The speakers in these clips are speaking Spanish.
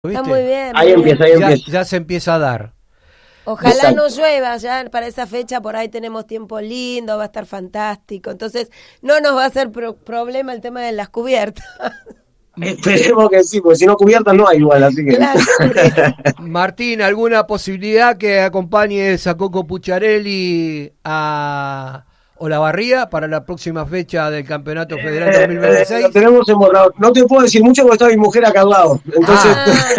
Está ¿viste? muy bien. Ahí muy empieza, bien. ahí empieza. Ya se empieza a dar. Ojalá Exacto. no llueva, ya para esa fecha por ahí tenemos tiempo lindo, va a estar fantástico. Entonces no nos va a hacer problema el tema de las cubiertas. Esperemos que sí, porque si no cubiertas no hay igual, así que... Claro, por eso. Martín, ¿alguna posibilidad que acompañes a Coco Pucciarelli a Olavarría para la próxima fecha del Campeonato Federal Lo 2026? tenemos emborrado. No te puedo decir mucho porque está mi mujer acá al lado. Entonces,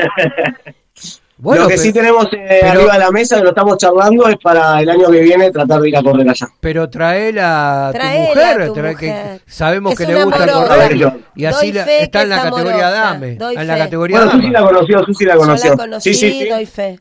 Bueno, lo que sí tenemos arriba de la mesa, que lo estamos charlando, es para el año que viene tratar de ir a correr allá. pero traela a tu Traela mujer, a tu que mujer. sabemos Es que le una gusta amorosa. correr A ver, yo. y así Doy fe está que en la es categoría amorosa. dame, Doy en la fe. categoría Bueno, dama. Susi la Yo conoció. la conocí, Sí. doy fe.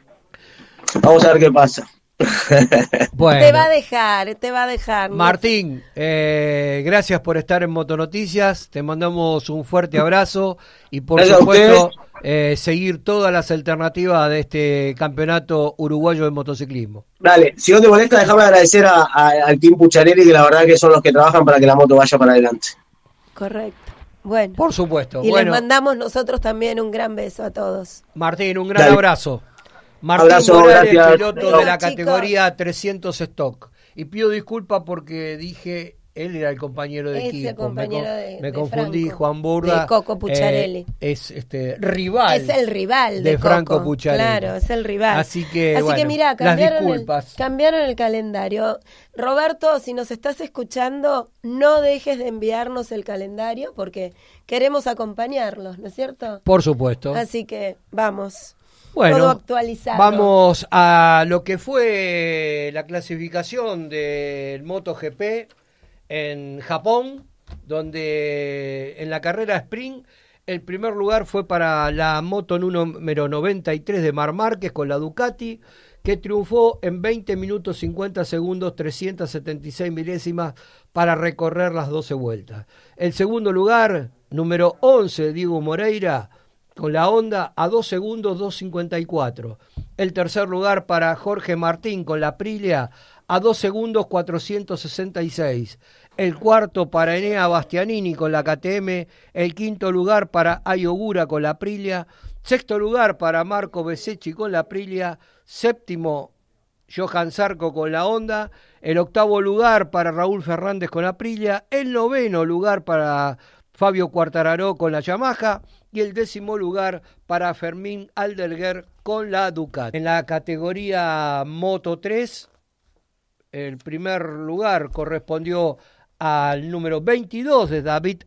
Vamos a ver qué pasa. Bueno, Te va a dejar. ¿no? Martín, gracias por estar en Motonoticias, te mandamos un fuerte abrazo y por Gracias a supuesto seguir todas las alternativas de este campeonato uruguayo de motociclismo. Dale, si no te molesta, déjame agradecer al Team Pucciarelli, que la verdad que son los que trabajan para que la moto vaya para adelante. Correcto. Bueno. Por supuesto. Y Bueno, les mandamos nosotros también un gran beso a todos. Martín, un gran Dale. abrazo. Martín Abrazo, Morales, gracias. piloto Besos, de la chicos. categoría 300 Stock. Y pido disculpas porque dije, él era el compañero de Ese equipo. compañero Me de confundí, Franco, Juan Burda. de Coco Pucciarelli. Es rival. Es el rival de de Franco Coco. Pucciarelli. Claro, es el rival. Así que, bueno, mirá, las disculpas. cambiaron el calendario. Roberto, si nos estás escuchando, no dejes de enviarnos el calendario porque queremos acompañarlos, ¿no es cierto? Por supuesto. Así que vamos. Bueno, todo actualizado. vamos a lo que fue la clasificación del MotoGP en Japón, donde en la carrera sprint el primer lugar fue para la moto número 93 de Marc Márquez con la Ducati, que triunfó en 20 minutos 50 segundos, 376 milésimas para recorrer las 12 vueltas. El segundo lugar, número 11, Diego Moreira, con la Honda a 2 segundos 2.54. El tercer lugar para Jorge Martín con la Aprilia a 2 segundos 466. El cuarto para Enea Bastianini con la KTM. El quinto lugar para Ayogura con la Aprilia. Sexto lugar para Marco Besecchi con la Aprilia. Séptimo, Johan Zarco con la Honda. El octavo lugar para Raúl Fernández con la Aprilia. El noveno lugar para Fabio Quartararo con la Yamaha. Y el décimo lugar para Fermín Alderguer con la Ducati. En la categoría Moto 3, el primer lugar correspondió al número 22 de David